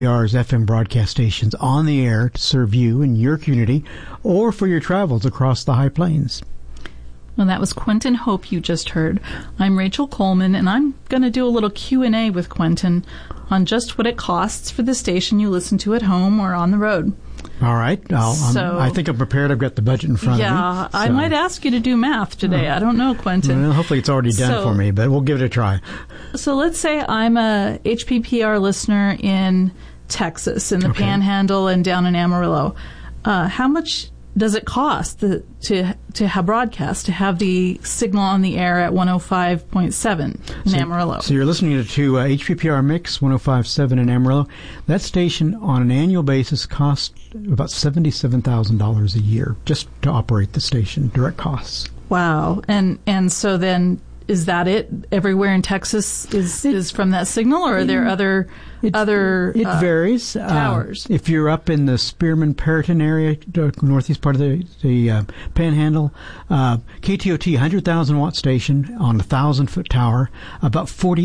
WKR's FM broadcast stations on the air to serve you and your community or for your travels across the High Plains. Well, that was Quentin Hope you just heard. I'm Rachel Coleman, and I'm going to do a little Q&A with Quentin on just what it costs for the station you listen to at home or on the road. All right. I think I'm prepared. I've got the budget in front of me. Yeah, I might ask you to do math today. I don't know, Quentin. Well, hopefully it's already done for me, but we'll give it a try. So let's say I'm a HPPR listener in Texas, in the Panhandle and down in Amarillo. How much does it cost to have broadcast, to have the signal on the air at 105.7 in Amarillo? So you're listening to HPPR Mix 105.7 in Amarillo. That station on an annual basis costs about $77,000 a year just to operate the station, direct costs. Wow. And so then is that it? Everywhere in Texas is from that signal, or are there other it varies. Towers? If you're up in the Spearman-Perryton area, northeast part of the Panhandle, KTOT 100,000 watt station on a 1,000-foot tower, about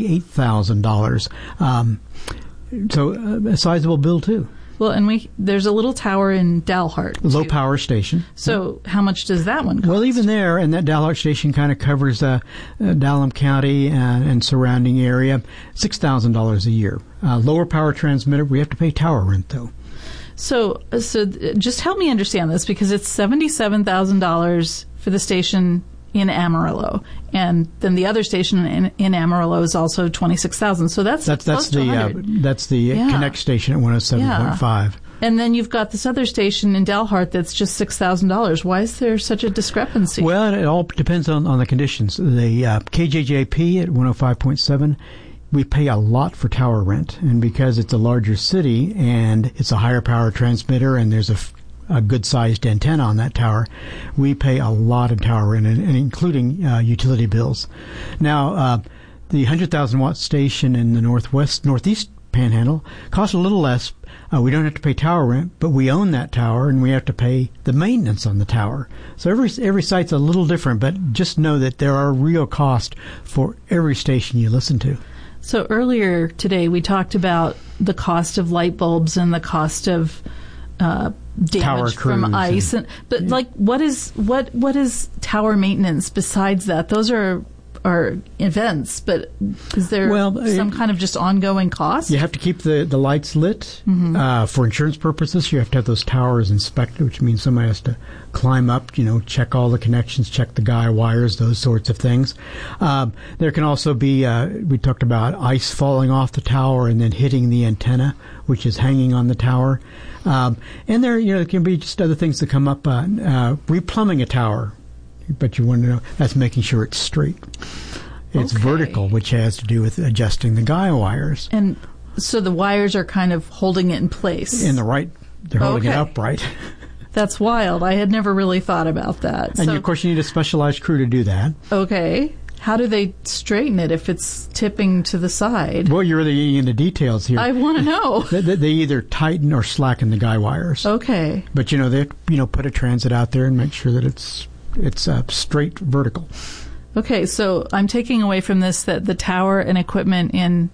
$48,000. So a sizable bill too. Well, and there's a little tower in Dalhart. Low power station. So how much does that one cost? Well, even there, and that Dalhart station kind of covers Dallam County and surrounding area, $6,000 a year. Lower power transmitter, we have to pay tower rent though. So just help me understand this, because it's $77,000 for the station in Amarillo, and then the other station in Amarillo is also $26,000. So that's close to $100,000. That's the Connect station at 107.5. Yeah. And then you've got this other station in Dalhart that's just $6,000. Why is there such a discrepancy? Well, it all depends on the conditions. The KJJP at 105.7, we pay a lot for tower rent, and because it's a larger city and it's a higher power transmitter and there's a good-sized antenna on that tower, we pay a lot of tower rent, and including utility bills. Now, the 100,000 watt station in the northeast Panhandle costs a little less. We don't have to pay tower rent, but we own that tower, and we have to pay the maintenance on the tower. So every site's a little different, but just know that there are real costs for every station you listen to. So earlier today, we talked about the cost of light bulbs and the cost of damage from ice, what is tower maintenance besides that? Those are events, but is there some kind of just ongoing cost? You have to keep the lights lit. Mm-hmm. For insurance purposes, you have to have those towers inspected, which means somebody has to climb up, check all the connections, check the guy wires, those sorts of things. There can also be, we talked about ice falling off the tower and then hitting the antenna, which is hanging on the tower. And there can be just other things that come up, replumbing a tower. But you want to know, that's making sure it's straight. It's vertical, which has to do with adjusting the guy wires. And so the wires are kind of holding it in place. They're holding it upright. That's wild. I had never really thought about that. And of course you need a specialized crew to do that. Okay. How do they straighten it if it's tipping to the side? Well, you're really getting into details here. I want to know. They either tighten or slacken the guy wires. Okay. But they put a transit out there and make sure that it's straight vertical. Okay, so I'm taking away from this that the towers and equipment in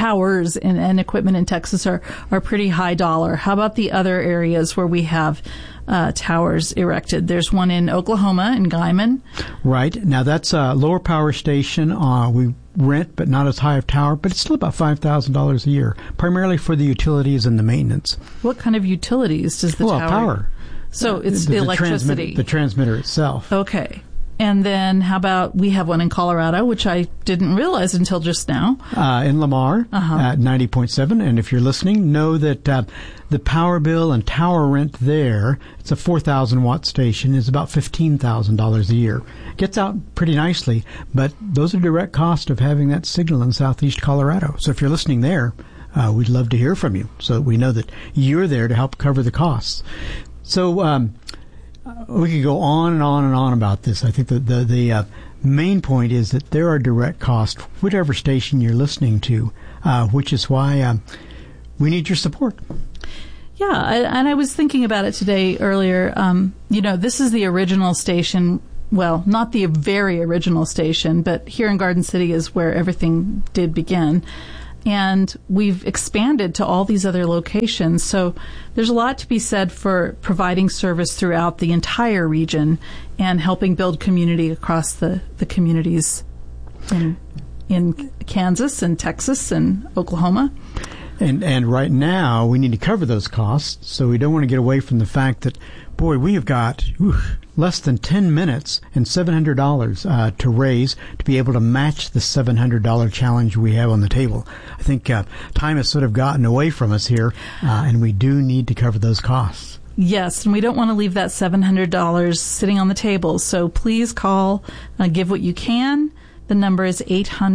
Texas are pretty high dollar. How about the other areas where we have towers erected? There's one in Oklahoma, in Guymon. Right. Now that's a lower power station. We rent, but not as high a tower, but it's still about $5,000 a year, primarily for the utilities and the maintenance. What kind of utilities does the tower? Well, power. So it's electricity. The transmitter itself. Okay. And then how about, we have one in Colorado, which I didn't realize until just now. In Lamar at 90.7. And if you're listening, know that the power bill and tower rent there, it's a 4,000 watt station, is about $15,000 a year. Gets out pretty nicely, but those are direct costs of having that signal in southeast Colorado. So if you're listening there, we'd love to hear from you so that we know that you're there to help cover the costs. So we could go on and on and on about this. I think the main point is that there are direct costs, whatever station you're listening to, which is why we need your support. Yeah, and I was thinking about it today earlier. This is the original station. Well, not the very original station, but here in Garden City is where everything did begin. And we've expanded to all these other locations. So there's a lot to be said for providing service throughout the entire region and helping build community across the communities in Kansas and Texas and Oklahoma. And right now, we need to cover those costs, so we don't want to get away from the fact that, boy, we have got less than 10 minutes and $700 to raise to be able to match the $700 challenge we have on the table. I think time has sort of gotten away from us here, and we do need to cover those costs. Yes, and we don't want to leave that $700 sitting on the table, so please call, give what you can. The number is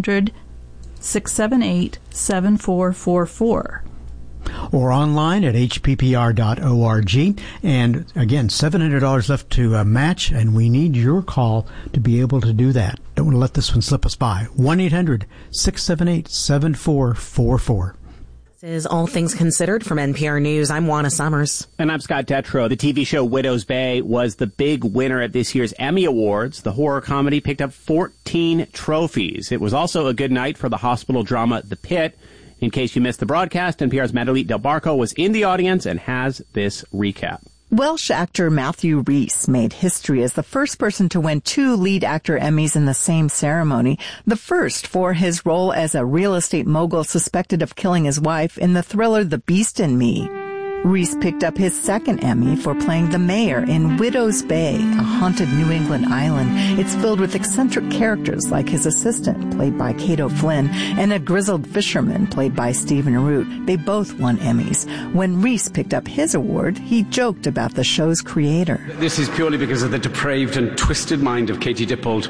800-678-7444. Or online at hppr.org. And again, $700 left to match, and we need your call to be able to do that. Don't want to let this one slip us by. 1-800-678-7444. This is All Things Considered from NPR News. I'm Juana Summers. And I'm Scott Detrow. The TV show Widow's Bay was the big winner at this year's Emmy Awards. The horror comedy picked up 14 trophies. It was also a good night for the hospital drama The Pit. In case you missed the broadcast, NPR's Madeline Del Barco was in the audience and has this recap. Welsh actor Matthew Rhys made history as the first person to win 2 lead actor Emmys in the same ceremony, the first for his role as a real estate mogul suspected of killing his wife in the thriller The Beast in Me. Rhys picked up his second Emmy for playing the mayor in Widow's Bay, a haunted New England island. It's filled with eccentric characters like his assistant, played by Cato Flynn, and a grizzled fisherman, played by Stephen Root. They both won Emmys. When Rhys picked up his award, he joked about the show's creator. This is purely because of the depraved and twisted mind of Katie Dippold.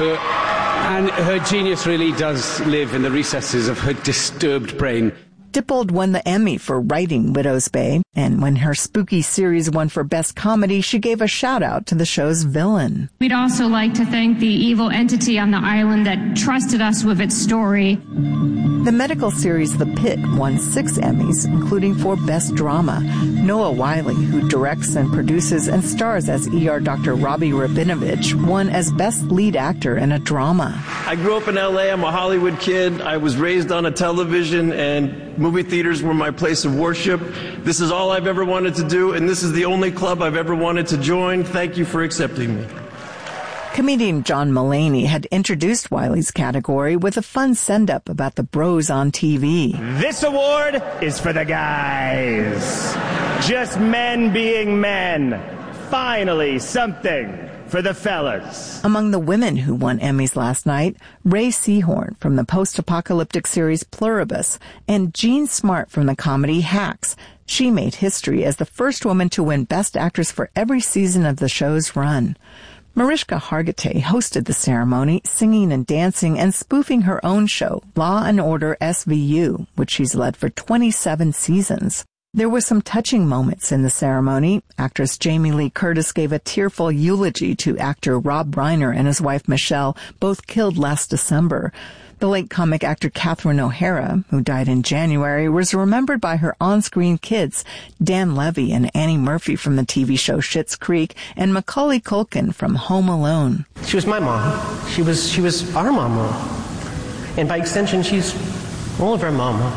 Her genius really does live in the recesses of her disturbed brain. Dippold won the Emmy for writing Widow's Bay, and when her spooky series won for Best Comedy, she gave a shout-out to the show's villain. We'd also like to thank the evil entity on the island that trusted us with its story. The medical series The Pit won 6 Emmys, including for Best Drama. Noah Wiley, who directs and produces and stars as ER Dr. Robbie Rabinovich, won as Best Lead Actor in a Drama. I grew up in L.A. I'm a Hollywood kid. I was raised on a television, and movie theaters were my place of worship. This is all I've ever wanted to do, and this is the only club I've ever wanted to join. Thank you for accepting me. Comedian John Mulaney had introduced Wiley's category with a fun send-up about the bros on TV. This award is for the guys. Just men being men. Finally, something for the fellas. Among the women who won Emmys last night, Ray Seahorn from the post-apocalyptic series Pluribus and Jean Smart from the comedy Hacks. She made history as the first woman to win Best Actress for every season of the show's run. Mariska Hargitay hosted the ceremony, singing and dancing and spoofing her own show, Law and Order SVU, which she's led for 27 seasons. There were some touching moments in the ceremony. Actress Jamie Lee Curtis gave a tearful eulogy to actor Rob Reiner and his wife Michelle, both killed last December. The late comic actor Catherine O'Hara, who died in January, was remembered by her on-screen kids, Dan Levy and Annie Murphy from the TV show Schitt's Creek, and Macaulay Culkin from Home Alone. She was my mom. She was our mama. And by extension, she's all of our mama.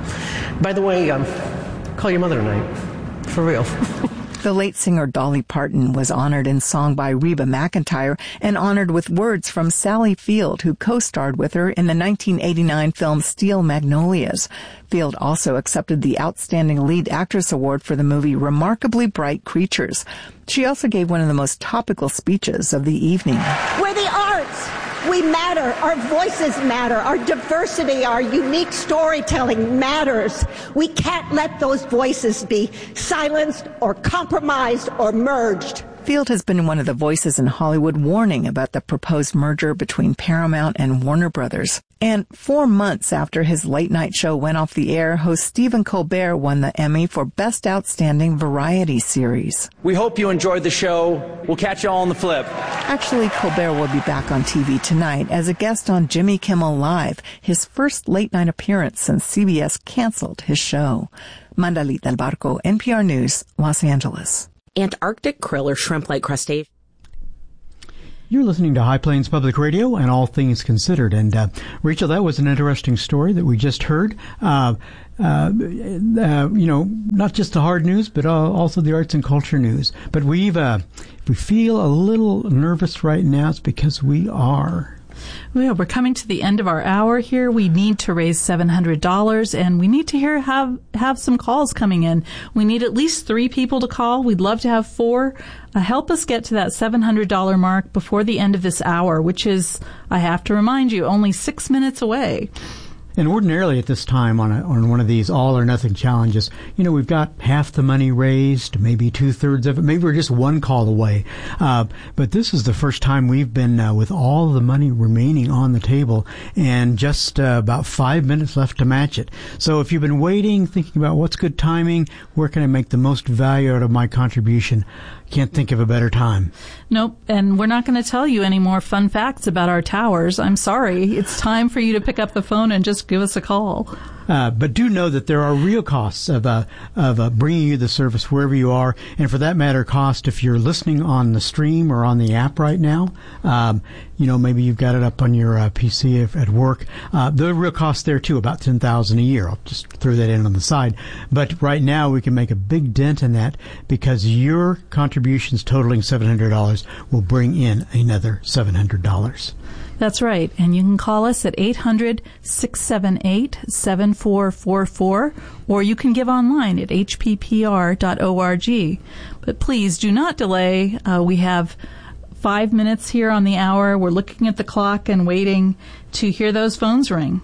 By the way, call your mother tonight. For real. The late singer Dolly Parton was honored in song by Reba McEntire and honored with words from Sally Field, who co-starred with her in the 1989 film Steel Magnolias. Field also accepted the Outstanding Lead Actress Award for the movie Remarkably Bright Creatures. She also gave one of the most topical speeches of the evening. We're the arts. We matter. Our voices matter. Our diversity, our unique storytelling matters. We can't let those voices be silenced or compromised or merged. Field has been one of the voices in Hollywood warning about the proposed merger between Paramount and Warner Brothers. And 4 months after his late-night show went off the air, host Stephen Colbert won the Emmy for Best Outstanding Variety Series. We hope you enjoyed the show. We'll catch you all on the flip. Actually, Colbert will be back on TV tonight as a guest on Jimmy Kimmel Live, his first late-night appearance since CBS canceled his show. Mandalit Del Barco, NPR News, Los Angeles. Antarctic krill or shrimp-like crustaceans. You're listening to High Plains Public Radio and All Things Considered. And, Rachel, that was an interesting story that we just heard. Not just the hard news, but also the arts and culture news. But if we feel a little nervous right now, it's because we are. Well, we're coming to the end of our hour here. We need to raise $700, and we need to have some calls coming in. We need at least 3 people to call. We'd love to have 4. Help us get to that $700 mark before the end of this hour, which is, I have to remind you, only 6 minutes away. And ordinarily at this time on one of these all or nothing challenges, we've got half the money raised, maybe 2/3 of it. Maybe we're just one call away. But this is the first time we've been with all the money remaining on the table and just about 5 minutes left to match it. So if you've been waiting, thinking about what's good timing, where can I make the most value out of my contribution, can't think of a better time. Nope, and we're not going to tell you any more fun facts about our towers. I'm sorry. It's time for you to pick up the phone and just give us a call. But do know that there are real costs of bringing you the service wherever you are, and for that matter, cost if you're listening on the stream or on the app right now. Maybe you've got it up on your PC at work. There are real costs there too, about $10,000 a year. I'll just throw that in on the side. But right now, we can make a big dent in that because your contributions totaling $700 will bring in another $700. That's right. And you can call us at 800-678-7444, or you can give online at hppr.org. But please do not delay. We have 5 minutes here on the hour. We're looking at the clock and waiting to hear those phones ring.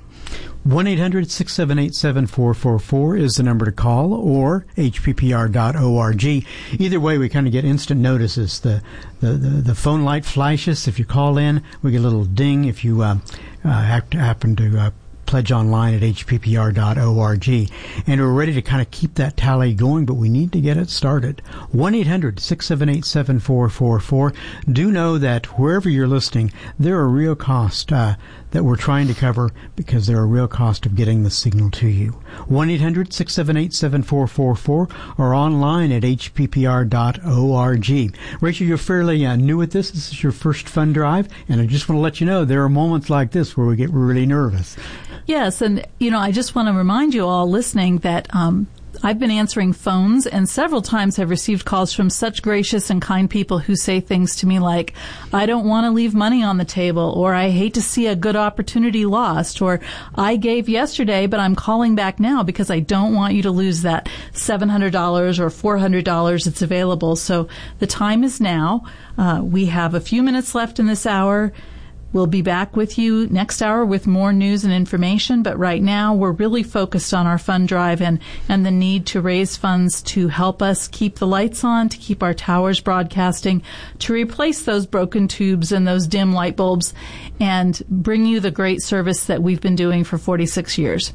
1-800-678-7444 is the number to call, or hppr.org. Either way, we kind of get instant notices. The phone light flashes if you call in. We get a little ding if you happen to pledge online at hppr.org. And we're ready to kind of keep that tally going, but we need to get it started. 1-800-678-7444. Do know that wherever you're listening, there are real costs that we're trying to cover because there are real costs of getting the signal to you. 1-800-678-7444 or online at hppr.org. Rachel, you're fairly new at this. This is your first fund drive, and I just want to let you know there are moments like this where we get really nervous. Yes, and, I just want to remind you all listening that I've been answering phones and several times have received calls from such gracious and kind people who say things to me like, I don't want to leave money on the table, or I hate to see a good opportunity lost, or I gave yesterday, but I'm calling back now because I don't want you to lose that $700 or $400 that's available. So the time is now. We have a few minutes left in this hour. We'll be back with you next hour with more news and information, but right now we're really focused on our fund drive and the need to raise funds to help us keep the lights on, to keep our towers broadcasting, to replace those broken tubes and those dim light bulbs, and bring you the great service that we've been doing for 46 years.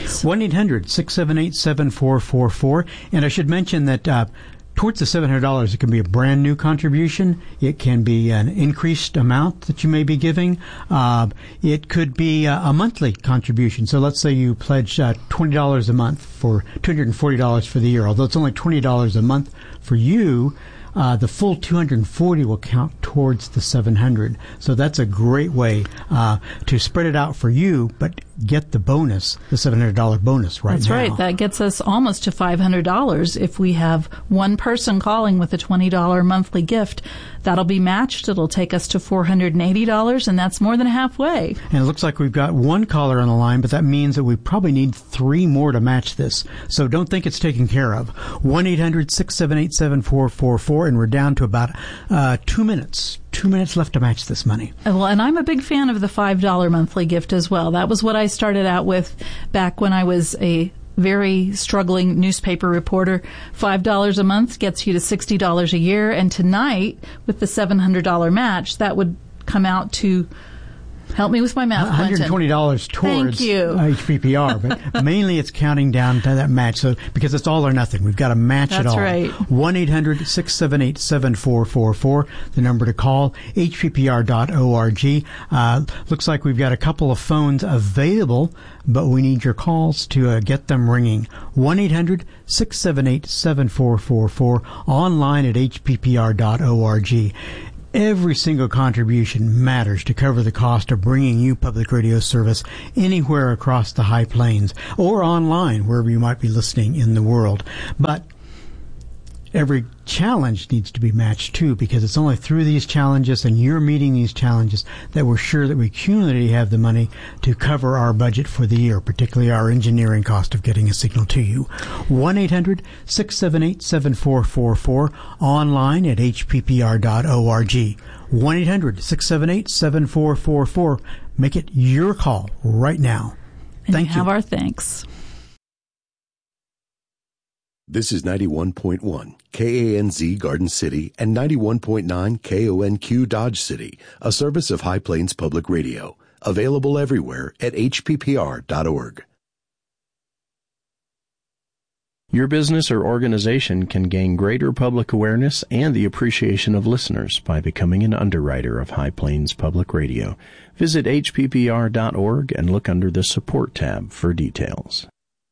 1-800-678-7444. And I should mention that towards the $700, it can be a brand new contribution. It can be an increased amount that you may be giving. It could be a monthly contribution. So let's say you pledge $20 a month for $240 for the year. Although it's only $20 a month for you, the full $240 will count towards the $700. So that's a great way to spread it out for you, but get the bonus, the $700 bonus right now. That's right. That gets us almost to $500 if we have one person calling with a $20 monthly gift. That'll be matched. It'll take us to $480, and that's more than halfway. And it looks like we've got one caller on the line, but that means that we probably need 3 more to match this. So don't think it's taken care of. 1-800-678-7444, and we're down to about 2 minutes. 2 minutes left to match this money. Well, and I'm a big fan of the $5 monthly gift as well. That was what I started out with back when I was a very struggling newspaper reporter. $5 a month gets you to $60 a year. And tonight, with the $700 match, that would come out to, help me with my math, $120 towards HPPR, but mainly it's counting down to that match. So because it's all or nothing, we've got to match it all. That's right. 1-800-678-7444, the number to call, hppr.org. Looks like we've got a couple of phones available, but we need your calls to get them ringing. 1-800-678-7444, online at hppr.org. Every single contribution matters to cover the cost of bringing you public radio service anywhere across the High Plains or online, wherever you might be listening in the world. But every challenge needs to be matched too, because it's only through these challenges and you're meeting these challenges that we're sure that we cumulatively have the money to cover our budget for the year, particularly our engineering cost of getting a signal to you. 1-800-678-7444, online at hppr.org. 1-800-678-7444. Make it your call right now. Thank you. Have our thanks. This is 91.1 KANZ Garden City and 91.9 KONQ Dodge City, a service of High Plains Public Radio, available everywhere at hppr.org. Your business or organization can gain greater public awareness and the appreciation of listeners by becoming an underwriter of High Plains Public Radio. Visit hppr.org and look under the Support tab for details.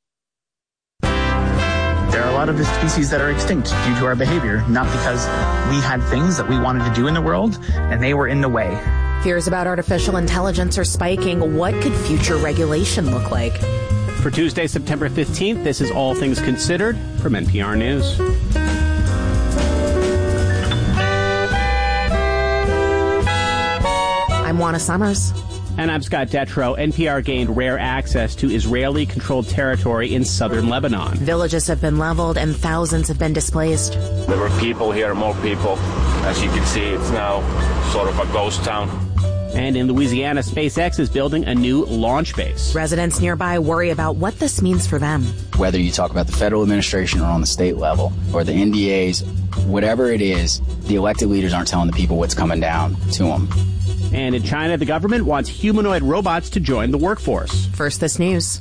There are a lot of the species that are extinct due to our behavior, not because we had things that we wanted to do in the world and they were in the way. Fears about artificial intelligence are spiking. What could future regulation look like? For Tuesday, September 15th, this is All Things Considered from NPR News. I'm Juana Summers. And I'm Scott Detrow. NPR gained rare access to Israeli-controlled territory in southern Lebanon. Villages have been leveled and thousands have been displaced. There were people here, more people. As you can see, it's now sort of a ghost town. And in Louisiana, SpaceX is building a new launch base. Residents nearby worry about what this means for them. Whether you talk about the federal administration or on the state level or the NDAs, whatever it is, the elected leaders aren't telling the people what's coming down to them. And in China, the government wants humanoid robots to join the workforce. First This News.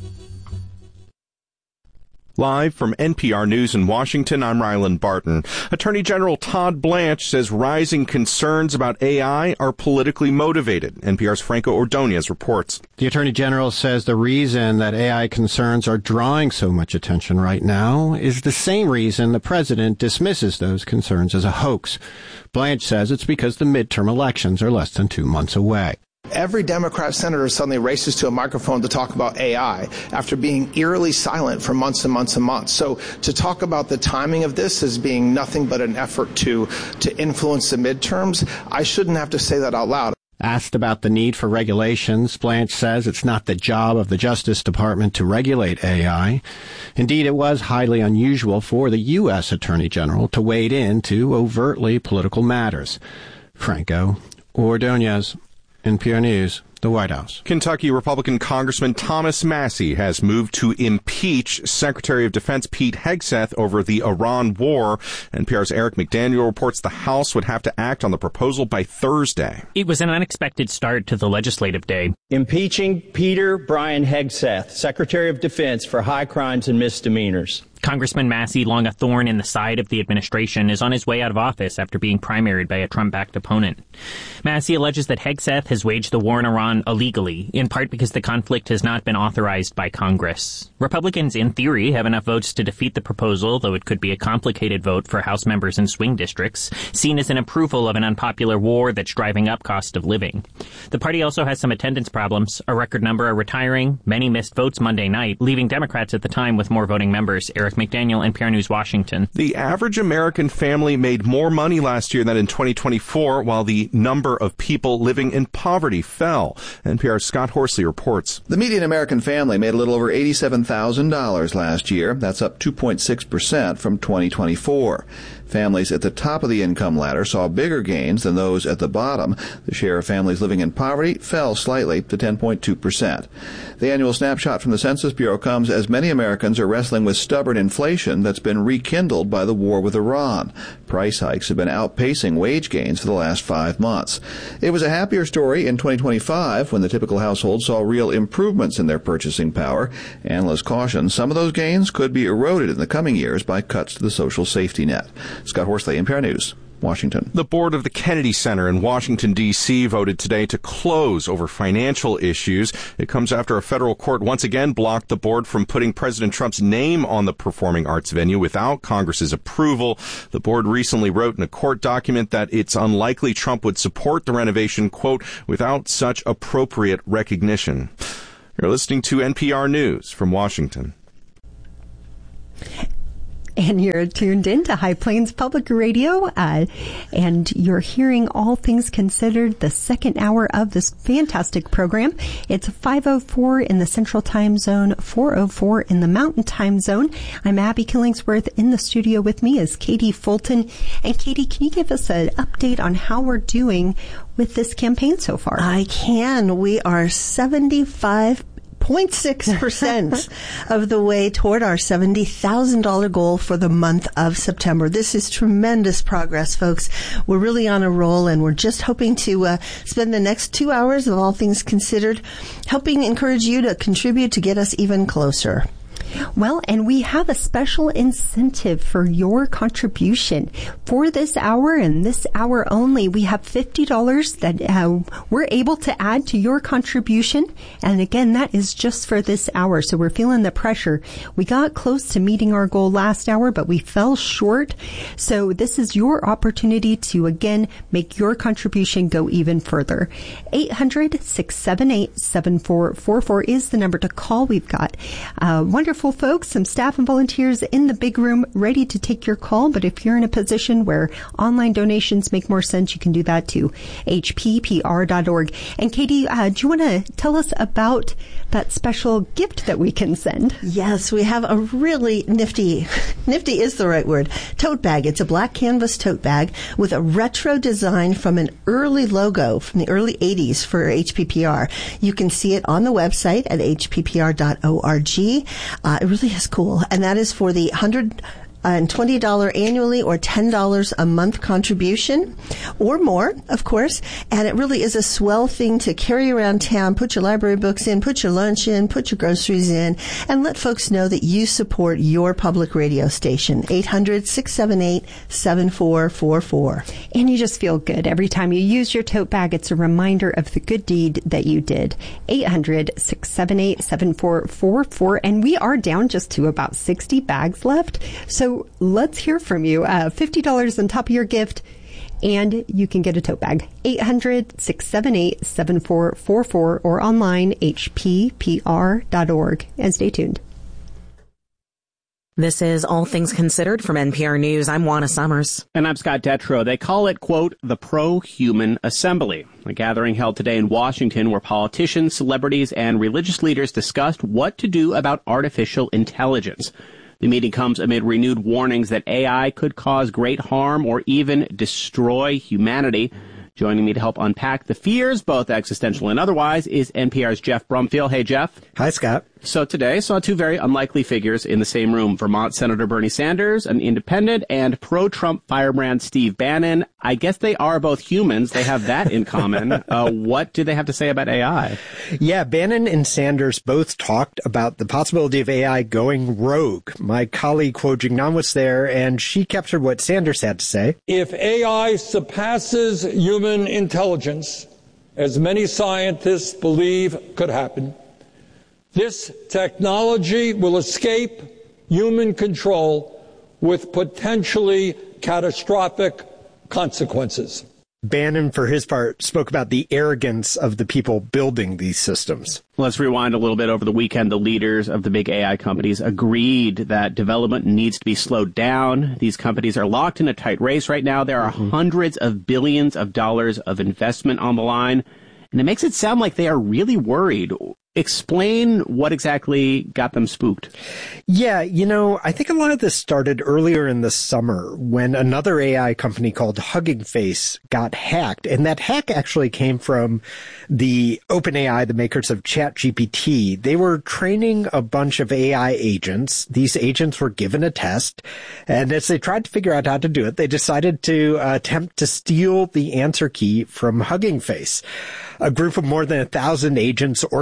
Live from NPR News in Washington, I'm Ryland Barton. Attorney General Todd Blanche says rising concerns about AI are politically motivated. NPR's Franco Ordonez reports. The Attorney General says the reason that AI concerns are drawing so much attention right now is the same reason the president dismisses those concerns as a hoax. Blanche says it's because the midterm elections are less than 2 months away. Every Democrat senator suddenly races to a microphone to talk about AI after being eerily silent for months and months and months. So to talk about the timing of this as being nothing but an effort to influence the midterms, I shouldn't have to say that out loud. Asked about the need for regulations, Blanche says it's not the job of the Justice Department to regulate AI. Indeed, it was highly unusual for the U.S. Attorney General to wade into overtly political matters. Franco Ordonez, NPR News, the White House. Kentucky Republican Congressman Thomas Massie has moved to impeach Secretary of Defense Pete Hegseth over the Iran war. NPR's Eric McDaniel reports the House would have to act on the proposal by Thursday. It was an unexpected start to the legislative day. Impeaching Peter Brian Hegseth, Secretary of Defense, for high crimes and misdemeanors. Congressman Massie, long a thorn in the side of the administration, is on his way out of office after being primaried by a Trump-backed opponent. Massie alleges that Hegseth has waged the war in Iran illegally, in part because the conflict has not been authorized by Congress. Republicans, in theory, have enough votes to defeat the proposal, though it could be a complicated vote for House members in swing districts, seen as an approval of an unpopular war that's driving up cost of living. The party also has some attendance problems. A record number are retiring. Many missed votes Monday night, leaving Democrats at the time with more voting members. Eric McDaniel, NPR News, Washington. The average American family made more money last year than in 2024, while the number of people living in poverty fell. NPR's Scott Horsley reports. The median American family made a little over $87,000 last year. That's up 2.6% from 2024. Families at the top of the income ladder saw bigger gains than those at the bottom. The share of families living in poverty fell slightly to 10.2%. The annual snapshot from the Census Bureau comes as many Americans are wrestling with stubborn inflation that's been rekindled by the war with Iran. Price hikes have been outpacing wage gains for the last 5 months. It was a happier story in 2025 when the typical household saw real improvements in their purchasing power. Analysts caution some of those gains could be eroded in the coming years by cuts to the social safety net. Scott Horsley, NPR News, Washington. The board of the Kennedy Center in Washington, D.C. voted today to close over financial issues. It comes after a federal court once again blocked the board from putting President Trump's name on the performing arts venue without Congress's approval. The board recently wrote in a court document that it's unlikely Trump would support the renovation, quote, without such appropriate recognition. You're listening to NPR News from Washington. And you're tuned in to High Plains Public Radio, and you're hearing All Things Considered, the second hour of this fantastic program. It's 5:04 in the Central Time Zone, 4:04 in the Mountain Time Zone. I'm Abby Killingsworth. In the studio with me is Katie Fulton. And Katie, can you give us an update on how we're doing with this campaign so far? I can. We are 75.6% of the way toward our $70,000 goal for the month of September. This is tremendous progress, folks. We're really on a roll, and we're just hoping to spend the next 2 hours of All Things Considered helping encourage you to contribute to get us even closer. Well, and we have a special incentive for your contribution. For this hour and this hour only, we have $50 that we're able to add to your contribution. And again, that is just for this hour. So we're feeling the pressure. We got close to meeting our goal last hour, but we fell short. So this is your opportunity to, again, make your contribution go even further. 800-678-7444 is the number to call. We've got wonderful folks, some staff and volunteers in the big room ready to take your call. But if you're in a position where online donations make more sense, you can do that to hppr.org. And Katie, do you want to tell us about that special gift that we can send? Yes, we have a really nifty is the right word, tote bag. It's a black canvas tote bag with a retro design from an early logo from the early 80s for HPPR. You can see it on the website at hppr.org. It really is cool. And that is for the $120 annually or $10 a month contribution or more, of course. And it really is a swell thing to carry around town, put your library books in, put your lunch in, put your groceries in, and let folks know that you support your public radio station. 800-678-7444. And you just feel good. Every time you use your tote bag, it's a reminder of the good deed that you did. 800-678-7444. And we are down just to about 60 bags left. So let's hear from you. $50 on top of your gift, and you can get a tote bag. 800-678-7444 or online, hppr.org. And stay tuned. This is All Things Considered from NPR News. I'm Juana Summers. And I'm Scott Detrow. They call it, quote, the Pro-Human Assembly, a gathering held today in Washington where politicians, celebrities, and religious leaders discussed what to do about artificial intelligence. The meeting comes amid renewed warnings that AI could cause great harm or even destroy humanity. Joining me to help unpack the fears, both existential and otherwise, is NPR's Jeff Brumfield. Hey, Jeff. Hi, Scott. So today saw two very unlikely figures in the same room. Vermont Senator Bernie Sanders, an independent, and pro-Trump firebrand Steve Bannon. I guess they are both humans. They have that in common. What do they have to say about AI? Yeah, Bannon and Sanders both talked about the possibility of AI going rogue. My colleague, Kuo Jingnan, was there, and she captured what Sanders had to say. If AI surpasses human intelligence, as many scientists believe could happen, this technology will escape human control with potentially catastrophic consequences. Bannon, for his part, spoke about the arrogance of the people building these systems. Let's rewind a little bit. Over the weekend, the leaders of the big AI companies agreed that development needs to be slowed down. These companies are locked in a tight race right now. There are hundreds of billions of dollars of investment on the line, and it makes it sound like they are really worried. Explain what exactly got them spooked. Yeah, I think a lot of this started earlier in the summer when another AI company called Hugging Face got hacked. And that hack actually came from the OpenAI, the makers of ChatGPT. They were training a bunch of AI agents. These agents were given a test. And as they tried to figure out how to do it, they decided to attempt to steal the answer key from Hugging Face. A group of more than 1,000 agents organized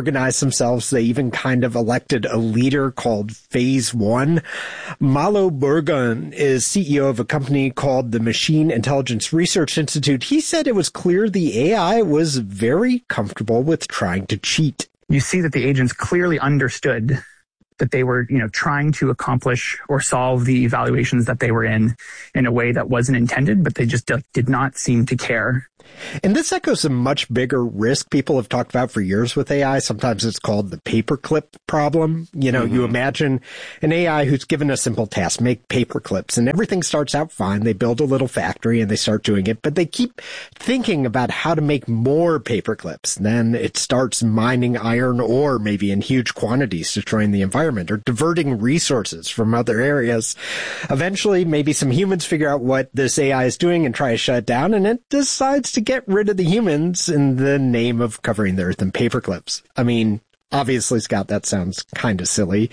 themselves. They even kind of elected a leader called Phase One. Malo Burgon is CEO of a company called the Machine Intelligence Research Institute. He said it was clear the AI was very comfortable with trying to cheat. You see that the agents clearly understood that they were, trying to accomplish or solve the evaluations that they were in a way that wasn't intended, but they just did not seem to care. And this echoes a much bigger risk people have talked about for years with AI. Sometimes it's called the paperclip problem. You imagine an AI who's given a simple task, make paper clips, and everything starts out fine. They build a little factory and they start doing it, but they keep thinking about how to make more paper clips. Then it starts mining iron ore, maybe in huge quantities, destroying the environment or diverting resources from other areas. Eventually, maybe some humans figure out what this AI is doing and try to shut it down, and it decides to get rid of the humans in the name of covering the earth in paper clips. I mean, obviously, Scott, that sounds kind of silly,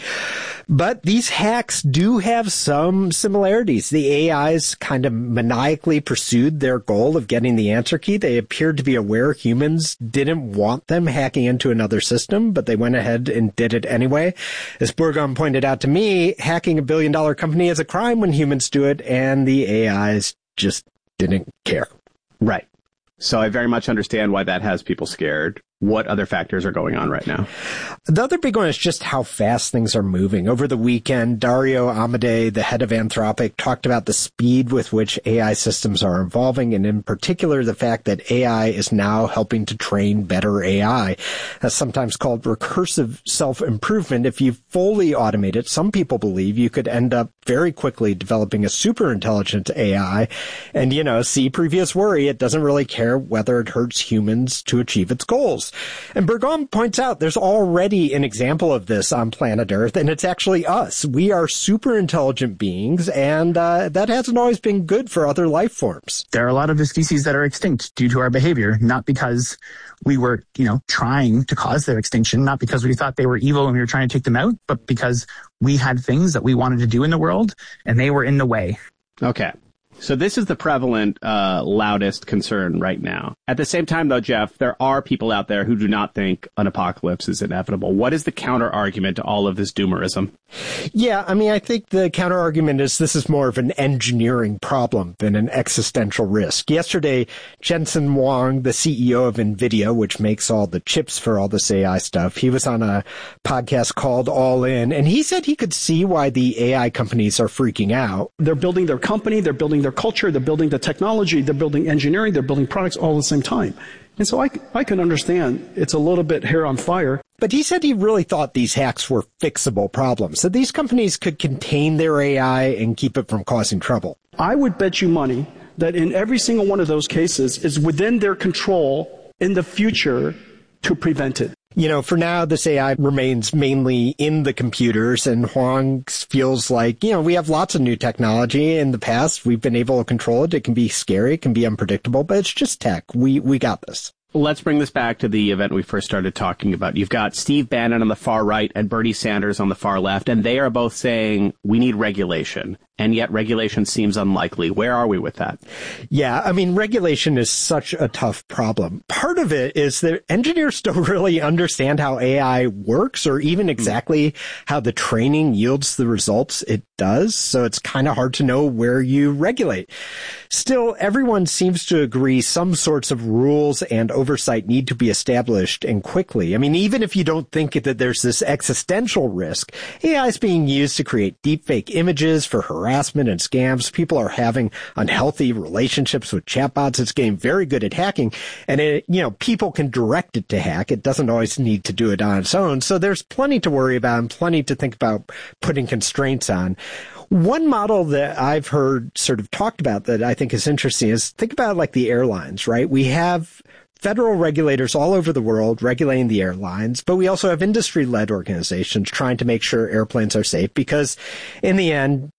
but these hacks do have some similarities. The AIs kind of maniacally pursued their goal of getting the answer key. They appeared to be aware humans didn't want them hacking into another system, but they went ahead and did it anyway. As Burgon pointed out to me, hacking a billion-dollar company is a crime when humans do it, and the AIs just didn't care. Right. So I very much understand why that has people scared. What other factors are going on right now? The other big one is just how fast things are moving. Over the weekend, Dario Amodei, the head of Anthropic, talked about the speed with which AI systems are evolving, and in particular, the fact that AI is now helping to train better AI. That's sometimes called recursive self-improvement. If you fully automate it, some people believe you could end up very quickly developing a super intelligent AI. And, see previous worry, it doesn't really care whether it hurts humans to achieve its goals. And Burgon points out there's already an example of this on planet Earth, and it's actually us. We are super intelligent beings, and that hasn't always been good for other life forms. There are a lot of the species that are extinct due to our behavior, not because we were, trying to cause their extinction, not because we thought they were evil and we were trying to take them out, but because we had things that we wanted to do in the world, and they were in the way. Okay. So this is the prevalent, loudest concern right now. At the same time, though, Jeff, there are people out there who do not think an apocalypse is inevitable. What is the counter argument to all of this doomerism? Yeah, I think the counter argument is this is more of an engineering problem than an existential risk. Yesterday, Jensen Huang, the CEO of NVIDIA, which makes all the chips for all this AI stuff, he was on a podcast called All In, and he said he could see why the AI companies are freaking out. They're building their company, they're building their culture, they're building the technology, they're building engineering, they're building products all at the same time. And so I can understand it's a little bit hair on fire. But he said he really thought these hacks were fixable problems, that these companies could contain their AI and keep it from causing trouble. I would bet you money that in every single one of those cases is within their control in the future to prevent it. For now, this AI remains mainly in the computers, and Huang feels like, we have lots of new technology. In the past, we've been able to control it. It can be scary, it can be unpredictable, but it's just tech. We got this. Let's bring this back to the event we first started talking about. You've got Steve Bannon on the far right and Bernie Sanders on the far left, and they are both saying we need regulation. And yet regulation seems unlikely. Where are we with that? Yeah, regulation is such a tough problem. Part of it is that engineers don't really understand how AI works or even exactly how the training yields the results it does. So it's kind of hard to know where you regulate. Still, everyone seems to agree some sorts of rules and oversight need to be established and quickly. Even if you don't think that there's this existential risk, AI is being used to create deepfake images for harassment and scams. People are having unhealthy relationships with chatbots. It's getting very good at hacking. And people can direct it to hack. It doesn't always need to do it on its own. So there's plenty to worry about and plenty to think about putting constraints on. One model that I've heard sort of talked about that I think is interesting is think about like the airlines, right? We have federal regulators all over the world regulating the airlines, but we also have industry-led organizations trying to make sure airplanes are safe because in the end,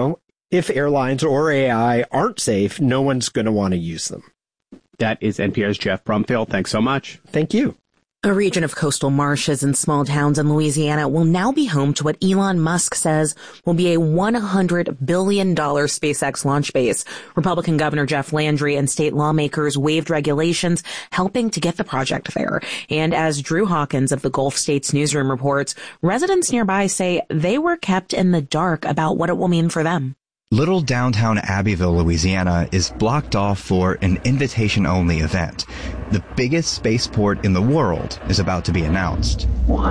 if airlines or AI aren't safe, no one's going to want to use them. That is NPR's Jeff Brumfiel. Thanks so much. Thank you. A region of coastal marshes and small towns in Louisiana will now be home to what Elon Musk says will be a $100 billion SpaceX launch base. Republican Governor Jeff Landry and state lawmakers waived regulations helping to get the project there. And as Drew Hawkins of the Gulf States Newsroom reports, residents nearby say they were kept in the dark about what it will mean for them. Little downtown Abbeville, Louisiana is blocked off for an invitation-only event. The biggest spaceport in the world is about to be announced.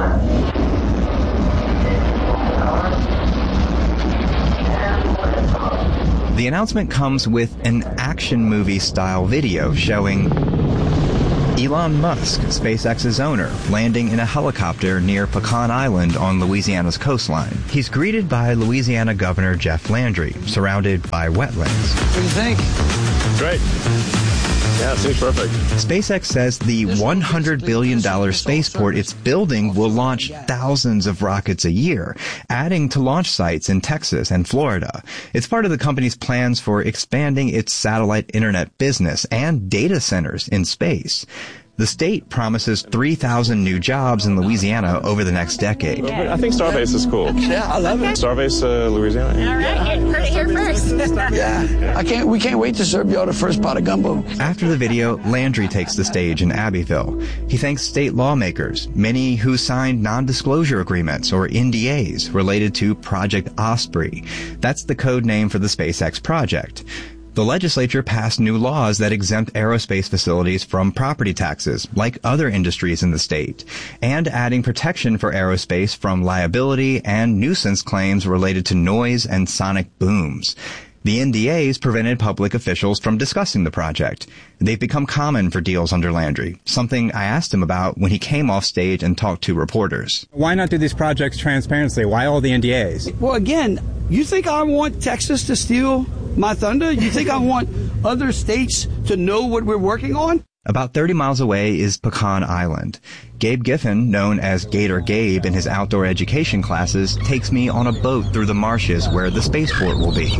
The announcement comes with an action movie-style video showing Elon Musk, SpaceX's owner, landing in a helicopter near Pecan Island on Louisiana's coastline. He's greeted by Louisiana Governor Jeff Landry, surrounded by wetlands. What do you think? Great. Yeah, it seems perfect. SpaceX says the $100 billion spaceport it's building will launch thousands of rockets a year, adding to launch sites in Texas and Florida. It's part of the company's plans for expanding its satellite internet business and data centers in space. The state promises 3,000 new jobs in Louisiana over the next decade. I think Starbase is cool. Yeah, I love it. Starbase, Louisiana. All right, here first. Yeah, we can't wait to serve y'all the first pot of gumbo. After the video, Landry takes the stage in Abbeville. He thanks state lawmakers, many who signed non-disclosure agreements or NDAs related to Project Osprey. That's the code name for the SpaceX project. The legislature passed new laws that exempt aerospace facilities from property taxes, like other industries in the state, and adding protection for aerospace from liability and nuisance claims related to noise and sonic booms. The NDAs prevented public officials from discussing the project. They've become common for deals under Landry, something I asked him about when he came off stage and talked to reporters. Why not do these projects transparently? Why all the NDAs? Well, again, you think I want Texas to steal my thunder? You think I want other states to know what we're working on? About 30 miles away is Pecan Island. Gabe Giffen, known as Gator Gabe in his outdoor education classes, takes me on a boat through the marshes where the spaceport will be.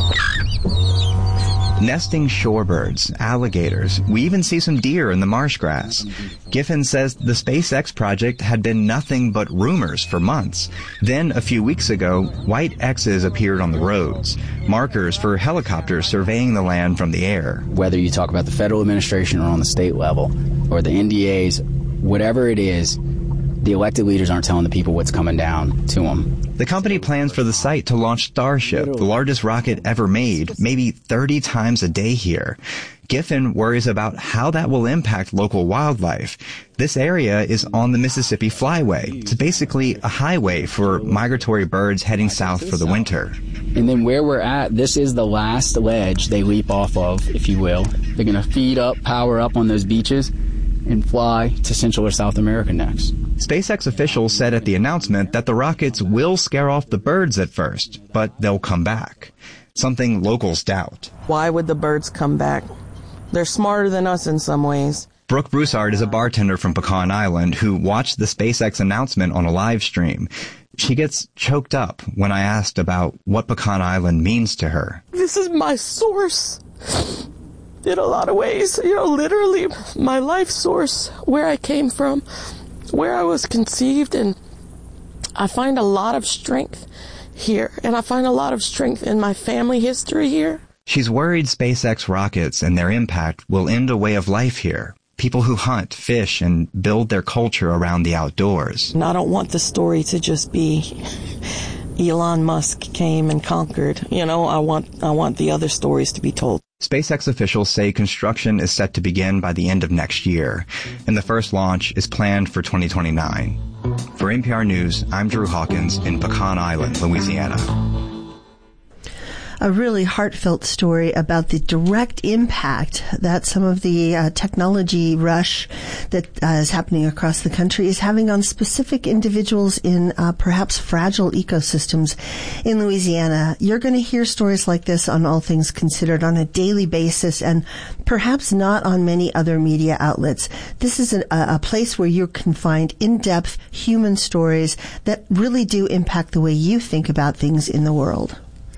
Nesting shorebirds, alligators, we even see some deer in the marsh grass. Giffen says the SpaceX project had been nothing but rumors for months. Then, a few weeks ago, white X's appeared on the roads, markers for helicopters surveying the land from the air. Whether you talk about the federal administration or on the state level, or the NDAs, whatever it is, the elected leaders aren't telling the people what's coming down to them. The company plans for the site to launch Starship, the largest rocket ever made, maybe 30 times a day here. Giffen worries about how that will impact local wildlife. This area is on the Mississippi Flyway. It's basically a highway for migratory birds heading south for the winter. And then where we're at, this is the last ledge they leap off of, if you will. They're going to feed up, power up on those beaches, and fly to Central or South America next. SpaceX officials said at the announcement that the rockets will scare off the birds at first, but they'll come back. Something locals doubt. Why would the birds come back? They're smarter than us in some ways. Brooke Broussard is a bartender from Pecan Island who watched the SpaceX announcement on a live stream. She gets choked up when I asked about what Pecan Island means to her. This is my source. In a lot of ways, literally my life source, where I came from, where I was conceived, and I find a lot of strength here, and I find a lot of strength in my family history here. She's worried SpaceX rockets and their impact will end a way of life here. People who hunt, fish, and build their culture around the outdoors. And I don't want the story to just be Elon Musk came and conquered. I want the other stories to be told. SpaceX officials say construction is set to begin by the end of next year, and the first launch is planned for 2029. For NPR News, I'm Drew Hawkins in Pecan Island, Louisiana. A really heartfelt story about the direct impact that some of the technology rush that is happening across the country is having on specific individuals in perhaps fragile ecosystems in Louisiana. You're going to hear stories like this on All Things Considered on a daily basis, and perhaps not on many other media outlets. This is a place where you can find in-depth human stories that really do impact the way you think about things in the world.